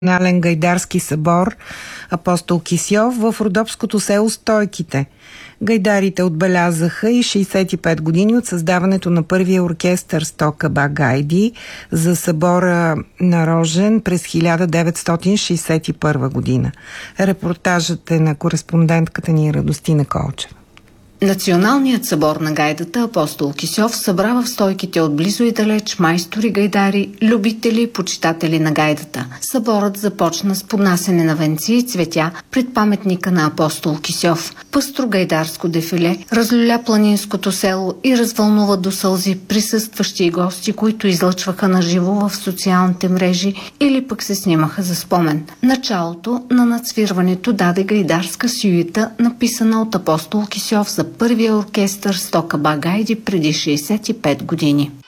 национален гайдарски събор Апостол Кисьов в родопското село Стойките. Гайдарите отбелязаха и 65 години от създаването на първия оркестър Стокаба Гайди за събора на Рожен през 1961 година. Репортажът е на кореспондентката ни Радостина Колчева. Националният събор на гайдата Апостол Кисьов събра в Стойките отблизо и далеч майстори гайдари, любители и почитатели на гайдата. Съборът започна с поднасене на венци и цветя пред паметника на Апостол Кисьов. Пъстро гайдарско дефиле разлюля планинското село и развълнува до сълзи присъстващи и гости, които излъчваха на живо в социалните мрежи или пък се снимаха за спомен. Началото на надсвирването даде гайдарска сюита, написана от Апостол Кисьов за първия оркестър Стокаба Гайди преди 65 години.